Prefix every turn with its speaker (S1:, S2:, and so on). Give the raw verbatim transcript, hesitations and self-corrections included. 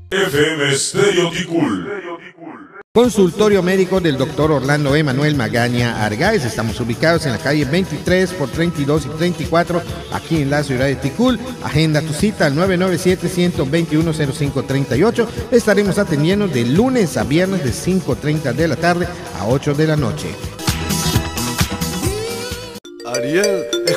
S1: F M Stereo Ticul.
S2: Consultorio médico del doctor Orlando Emanuel Magaña Argáez. Estamos ubicados en la calle veintitrés por treinta y dos y treinta y cuatro, aquí en la ciudad de Ticul. Agenda tu cita al nueve nueve siete, uno dos uno, cero cinco tres ocho. Estaremos atendiendo de lunes a viernes de cinco y treinta de la tarde a ocho de la noche.
S3: Ariel,